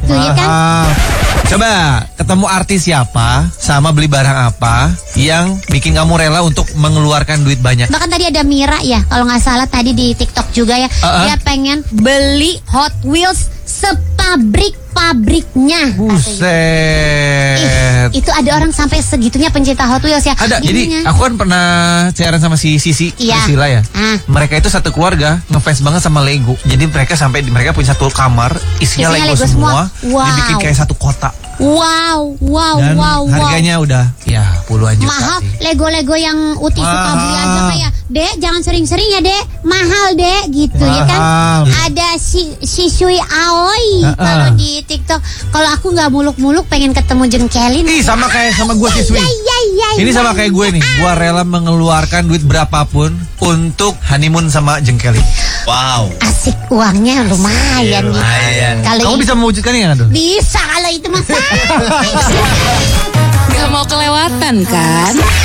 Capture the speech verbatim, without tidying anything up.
gitu ya kan. Coba ketemu artis siapa sama beli barang apa yang bikin kamu rela untuk mengeluarkan duit banyak? Bahkan tadi ada Mira ya, kalau nggak salah tadi di TikTok juga ya. Uh-uh. Dia pengen beli Hot Wheels sepabrik-pabriknya. Buset. Ih, itu ada orang sampai segitunya pencinta Hot Wheels ya. Ada, Ininya. jadi aku kan pernah siaran sama si Sisi Iya. Priscilla ya. Ah. Mereka itu satu keluarga ngefans banget sama Lego. Jadi mereka sampai mereka punya satu kamar isinya, Isinya Lego, Lego semua, semua. Wow. dibikin kayak satu kota. Wow, wow, Dan wow, wow. harganya udah ya puluhan juta Mahal. sih. Lego-lego yang Uti suka Mahal. beli aja kayak, Dek jangan sering-sering ya Dek, mahal Dek gitu ya kan. Mahal. Ada si Shishui Aoi Uh-uh. kalau di TikTok. Kalau aku nggak muluk-muluk pengen ketemu jengkelin. Ih, sama kayak sama gue siswi. Ya, ya, ya, Ini ya. sama kayak gue nih. Gue rela mengeluarkan duit berapapun untuk honeymoon sama jengkelin. Wow. Asik, uangnya lumayan nih. lumayan. Kalau Kamu i- bisa mewujudkannya nggak tuh? bisa kalau itu mah. Gak mau kelewatan kan?